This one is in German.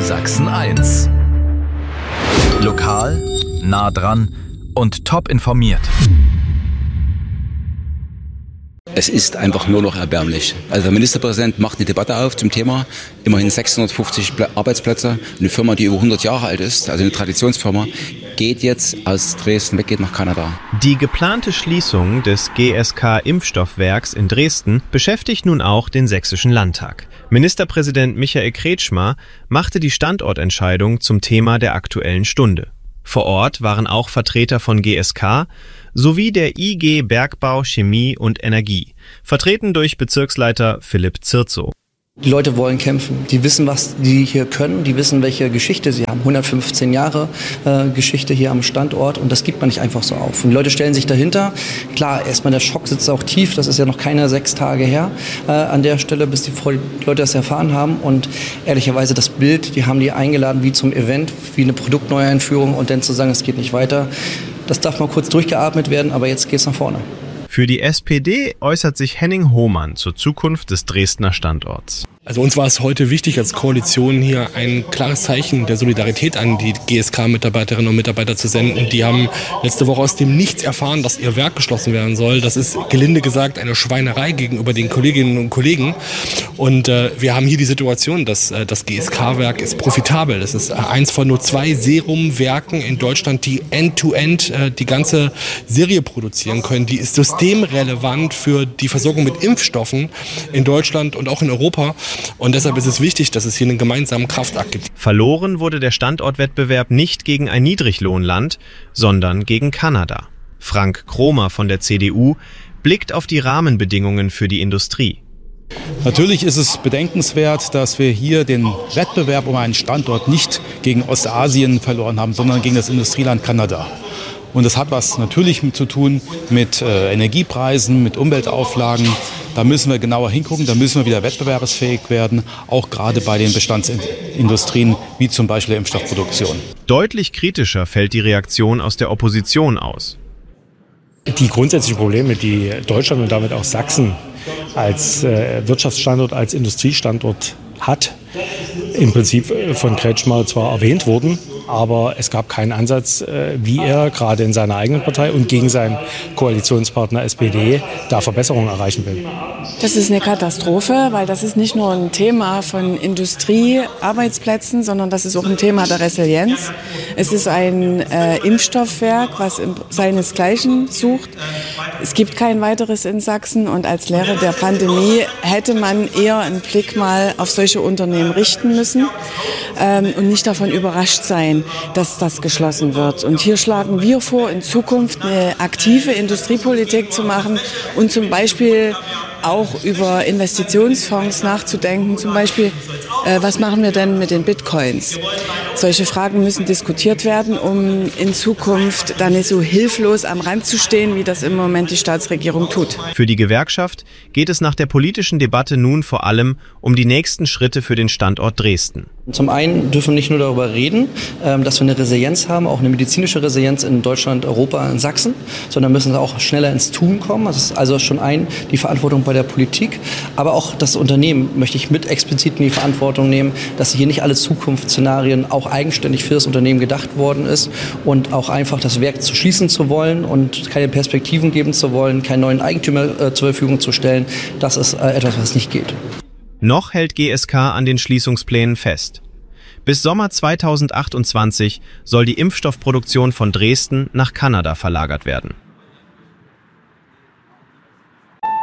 Sachsen 1. Lokal, nah dran und top informiert. Es ist einfach nur noch erbärmlich. Also der Ministerpräsident macht eine Debatte auf zum Thema, immerhin 650 Arbeitsplätze. Eine Firma, die über 100 Jahre alt ist, also eine Traditionsfirma, geht jetzt aus Dresden weg, geht nach Kanada. Die geplante Schließung des GSK-Impfstoffwerks in Dresden beschäftigt nun auch den Sächsischen Landtag. Ministerpräsident Michael Kretschmer machte die Standortentscheidung zum Thema der Aktuellen Stunde. Vor Ort waren auch Vertreter von GSK sowie der IG Bergbau, Chemie und Energie, vertreten durch Bezirksleiter Philipp Zirzow. Die Leute wollen kämpfen. Die wissen, was die hier können. Die wissen, welche Geschichte sie haben. 115 Jahre Geschichte hier am Standort. Und das gibt man nicht einfach so auf. Und die Leute stellen sich dahinter. Klar, erstmal der Schock sitzt auch tief. Das ist ja noch keine 6 Tage her an der Stelle, bis die Leute das erfahren haben. Und ehrlicherweise das Bild, die haben die eingeladen wie zum Event, wie eine Produktneueinführung. Und dann zu sagen, es geht nicht weiter. Das darf mal kurz durchgeatmet werden, aber jetzt geht's nach vorne. Für die SPD äußert sich Henning Hohmann zur Zukunft des Dresdner Standorts. Also uns war es heute wichtig, als Koalition hier ein klares Zeichen der Solidarität an die GSK-Mitarbeiterinnen und Mitarbeiter zu senden. Die haben letzte Woche aus dem Nichts erfahren, dass ihr Werk geschlossen werden soll. Das ist gelinde gesagt eine Schweinerei gegenüber den Kolleginnen und Kollegen. Und wir haben hier die Situation, dass das GSK-Werk ist profitabel. Das ist eins von nur 2 Serumwerken in Deutschland, die end-to-end die ganze Serie produzieren können. Die ist systemrelevant für die Versorgung mit Impfstoffen in Deutschland und auch in Europa. Und deshalb ist es wichtig, dass es hier einen gemeinsamen Kraftakt gibt. Verloren wurde der Standortwettbewerb nicht gegen ein Niedriglohnland, sondern gegen Kanada. Frank Kromer von der CDU blickt auf die Rahmenbedingungen für die Industrie. Natürlich ist es bedenkenswert, dass wir hier den Wettbewerb um einen Standort nicht gegen Ostasien verloren haben, sondern gegen das Industrieland Kanada. Und das hat was natürlich zu tun mit Energiepreisen, mit Umweltauflagen. Da müssen wir genauer hingucken, da müssen wir wieder wettbewerbsfähig werden, auch gerade bei den Bestandsindustrien, wie zum Beispiel der Impfstoffproduktion. Deutlich kritischer fällt die Reaktion aus der Opposition aus. Die grundsätzlichen Probleme, die Deutschland und damit auch Sachsen als Wirtschaftsstandort, als Industriestandort hat, im Prinzip von Kretschmer zwar erwähnt wurden, aber es gab keinen Ansatz, wie er gerade in seiner eigenen Partei und gegen seinen Koalitionspartner SPD da Verbesserungen erreichen will. Das ist eine Katastrophe, weil das ist nicht nur ein Thema von Industriearbeitsplätzen, sondern das ist auch ein Thema der Resilienz. Es ist ein Impfstoffwerk, was seinesgleichen sucht. Es gibt kein weiteres in Sachsen und als Lehre der Pandemie hätte man eher einen Blick mal auf solche Unternehmen richten müssen und nicht davon überrascht sein, dass das geschlossen wird. Und hier schlagen wir vor, in Zukunft eine aktive Industriepolitik zu machen und zum Beispiel auch über Investitionsfonds nachzudenken. Zum Beispiel, was machen wir denn mit den Bitcoins? Solche Fragen müssen diskutiert werden, um in Zukunft dann nicht so hilflos am Rand zu stehen, wie das im Moment die Staatsregierung tut. Für die Gewerkschaft geht es nach der politischen Debatte nun vor allem um die nächsten Schritte für den Standort Dresden. Zum einen dürfen wir nicht nur darüber reden, dass wir eine Resilienz haben, auch eine medizinische Resilienz in Deutschland, Europa, in Sachsen, sondern müssen auch schneller ins Tun kommen. Das ist also schon die Verantwortung bei der Politik, aber auch das Unternehmen möchte ich mit explizit in die Verantwortung nehmen, dass hier nicht alle Zukunftsszenarien auch eigenständig für das Unternehmen gedacht worden ist und auch einfach das Werk zu schließen zu wollen und keine Perspektiven geben zu wollen, keinen neuen Eigentümer zur Verfügung zu stellen. Das ist etwas, was nicht geht. Noch hält GSK an den Schließungsplänen fest. Bis Sommer 2028 soll die Impfstoffproduktion von Dresden nach Kanada verlagert werden.